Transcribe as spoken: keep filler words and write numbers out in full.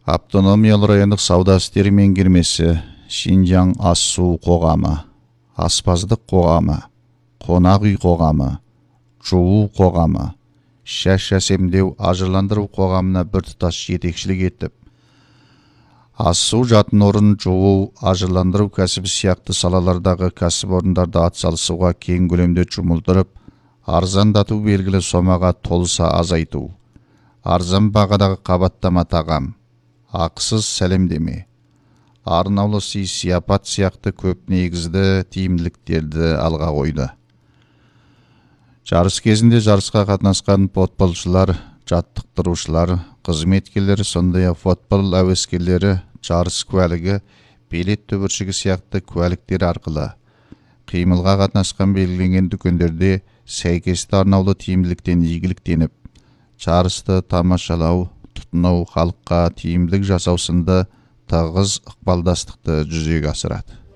Автономиялы райондық сауда істері меңгермесі, Шинжаң ас-су қоғамы, аспаздық қоғамы, қонақ үй қоғамы, жуу қоғамы, шаш әсемдеу, ажырландыру қоғамына біртұтас жетекшілік етіп, ас-су, жатын орын, жуу, ажырландыру кәсібі сияқты салалардағы кәсіпорындарды атсалысуға кең көлемде жұмылдырып, арзандату белгілі сомаға толыса азайту, арзан бағадағы қабаттама тағам, ақысыз сәлемдеме, арнаулы сый сияпат сияқты көп негізді тиімділіктерді алға қойды. Жарыс кезінде жарысқа қатынасқан футболшылар, жаттықтырушылар, қызметкерлер, сондай-ақ футбол әуескерлері жарыс куәлігі, билет түбіршігі сияқты куәліктер арқылы қимылға қатынасқан белгіленген дүкендерде сәйкесті арнаулы тиімділіктен игіліктеніп, жарысты тамашалау, тұтыну, халыққа тиімділік жасау сынды тығыз ықпалдастықты жүзеге асырады.